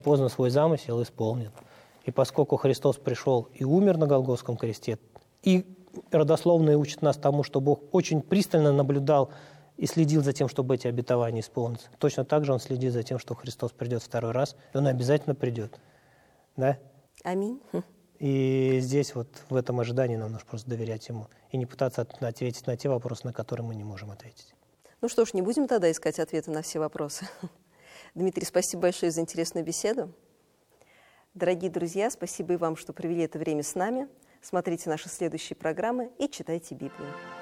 поздно свой замысел исполнен. И поскольку Христос пришел и умер на Голгофском кресте, и родословные учат нас тому, что Бог очень пристально наблюдал и следил за тем, чтобы эти обетования исполнились. Точно так же Он следит за тем, что Христос придет второй раз, и Он обязательно придет. Да? Аминь. И здесь вот в этом ожидании нам нужно просто доверять Ему и не пытаться ответить на те вопросы, на которые мы не можем ответить. Ну что ж, не будем тогда искать ответы на все вопросы. Дмитрий, спасибо большое за интересную беседу. Дорогие друзья, спасибо и вам, что провели это время с нами. Смотрите наши следующие программы и читайте Библию.